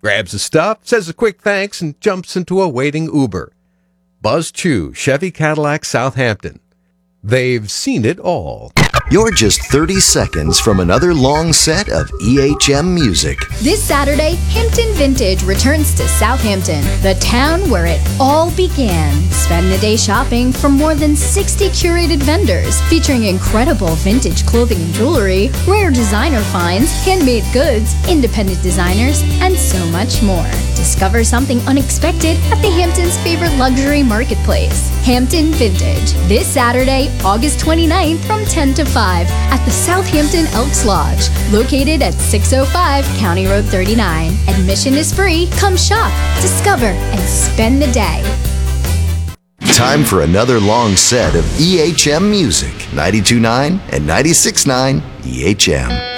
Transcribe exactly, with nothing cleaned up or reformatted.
grabs his stuff, says a quick thanks, and jumps into a waiting Uber. Buzz Chu, Chevy Cadillac, Southampton. They've seen it all. You're just thirty seconds from another long set of E H M music. This Saturday, Hampton Vintage returns to Southampton, the town where it all began. Spend the day shopping from more than sixty curated vendors, featuring incredible vintage clothing and jewelry, rare designer finds, handmade goods, independent designers, and so much more. Discover something unexpected at the Hamptons' favorite luxury marketplace, Hampton Vintage. This Saturday, August twenty-ninth from ten to five at the Southampton Elks Lodge, located at six oh five County Road thirty-nine. Admission is free. Come shop, discover, and spend the day. Time for another long set of E H M music. ninety-two point nine and ninety-six point nine E H M.